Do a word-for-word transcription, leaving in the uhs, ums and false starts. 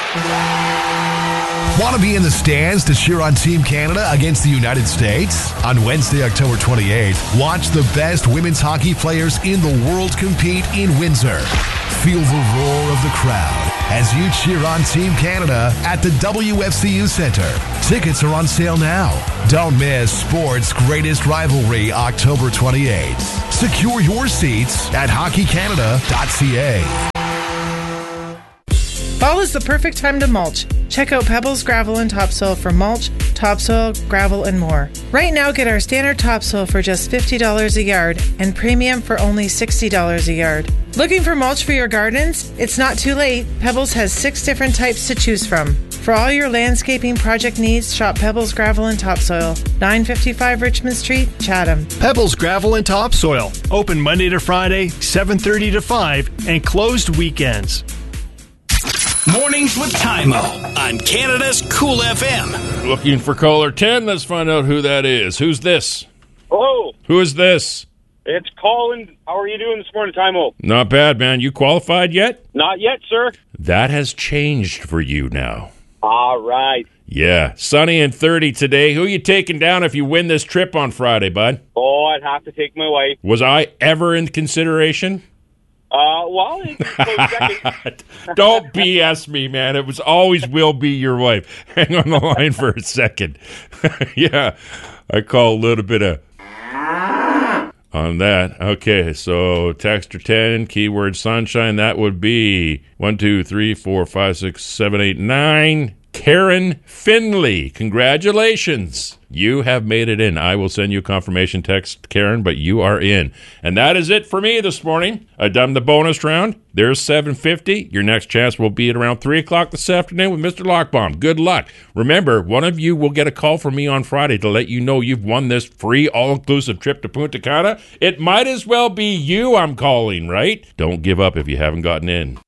Want to be in the stands to cheer on Team Canada against the United States? On Wednesday, October twenty-eighth, watch the best women's hockey players in the world compete in Windsor. Feel the roar of the crowd as you cheer on Team Canada at the W F C U Centre. Tickets are on sale now. Don't miss sports' greatest rivalry, October twenty-eighth. Secure your seats at hockey canada dot c a. Fall is the perfect time to mulch. Check out Pebbles Gravel and Topsoil for mulch, topsoil, gravel, and more. Right now, get our standard topsoil for just fifty dollars a yard and premium for only sixty dollars a yard. Looking for mulch for your gardens? It's not too late. Pebbles has six different types to choose from. For all your landscaping project needs, shop Pebbles Gravel and Topsoil, nine fifty-five Richmond Street, Chatham. Pebbles Gravel and Topsoil, open Monday to Friday, seven thirty to five, and closed weekends. Mornings with Tymo on Canada's Cool F M. Looking for caller ten. Let's find out who that is. Who's this? Hello. Who is this? It's Colin. How are you doing this morning, Tymo? Not bad, man. You qualified yet? Not yet, sir. That has changed for you now. All right. Yeah. Sunny and thirty today. Who you taking down if you win this trip on Friday, bud? Oh, I'd have to take my wife. Was I ever in consideration? Uh, well, it's Don't B S me, man. It was always will be your wife. Hang on the line for a second. Yeah, I call a little bit of on that. Okay, so Texter ten, keyword sunshine. That would be one, two, three, four, five, six, seven, eight, nine. Karen Finley. Congratulations. You have made it in. I will send you a confirmation text, Karen, but you are in. And that is it for me this morning. I've done the bonus round. There's seven fifty. Your next chance will be at around three o'clock this afternoon with Mister Lockbaum. Good luck. Remember, one of you will get a call from me on Friday to let you know you've won this free all-inclusive trip to Punta Cana. It might as well be you I'm calling, right? Don't give up if you haven't gotten in.